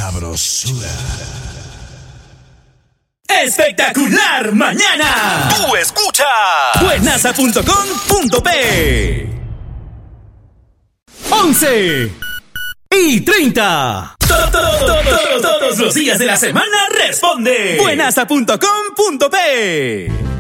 sabrosura. ¡Espectacular mañana! Tú escuchas Buenaza.com.p 11:30. Todos los días de la semana responde Buenaza.com.p